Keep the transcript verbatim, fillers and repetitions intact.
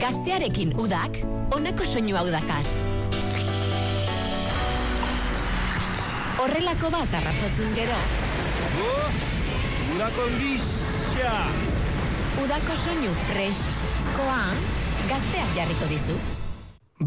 Gaztearekin udak, honako soinu hau dakar. Horrelako bat arrazotzuz gero. Oh, udako gisa! Udako soinu freskoa gazteak jarriko dizu.